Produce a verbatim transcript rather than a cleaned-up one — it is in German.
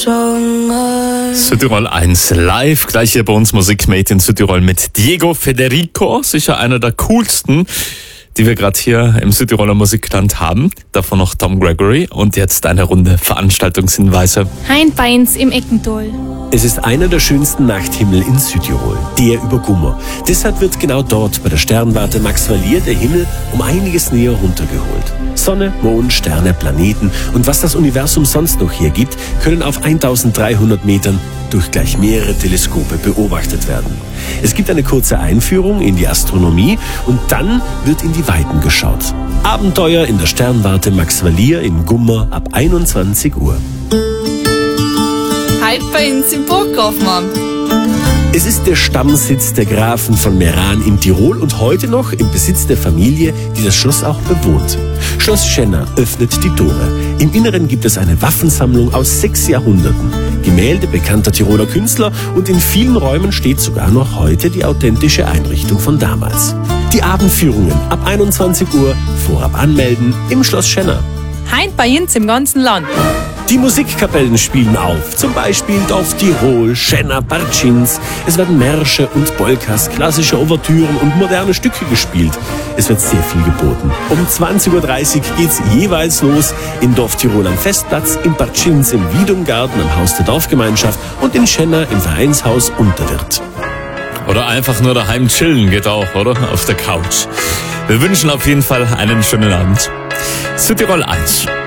Südtirol eins live, gleich hier bei uns Musik Made in Südtirol mit Diego Federico, sicher einer der coolsten, die wir gerade hier im Südtiroler Musikland haben. Davon noch Tom Gregory und jetzt eine Runde Veranstaltungshinweise. Hainbeins im Eckental. Es ist einer der schönsten Nachthimmel in Südtirol, der über Gummer. Deshalb wird genau dort bei der Sternwarte Maxvalier der Himmel um einiges näher runtergeholt. Sonne, Mond, Sterne, Planeten und was das Universum sonst noch hergibt, können auf eintausenddreihundert Metern durch gleich mehrere Teleskope beobachtet werden. Es gibt eine kurze Einführung in die Astronomie und dann wird in die Weiten geschaut. Abenteuer in der Sternwarte Maxvalier in Gummer ab einundzwanzig Uhr. Hainbeins im Burgkaufmann. Es ist der Stammsitz der Grafen von Meran in Tirol und heute noch im Besitz der Familie, die das Schloss auch bewohnt. Schloss Schenna öffnet die Tore. Im Inneren gibt es eine Waffensammlung aus sechs Jahrhunderten, Gemälde bekannter Tiroler Künstler und in vielen Räumen steht sogar noch heute die authentische Einrichtung von damals. Die Abendführungen ab einundzwanzig Uhr, vorab anmelden im Schloss Schenna. Hainbeins im ganzen Land. Die Musikkapellen spielen auf, zum Beispiel Dorf Tirol, Schenna, Barcins. Es werden Märsche und Polkas, klassische Ouvertüren und moderne Stücke gespielt. Es wird sehr viel geboten. Um zwanzig Uhr dreißig geht's jeweils los in Dorf Tirol am Festplatz, in Barcins im Wiedumgarten am Haus der Dorfgemeinschaft und in Schenna im Vereinshaus Unterwirt. Oder einfach nur daheim chillen geht auch, oder? Auf der Couch. Wir wünschen auf jeden Fall einen schönen Abend. Südtirol eins.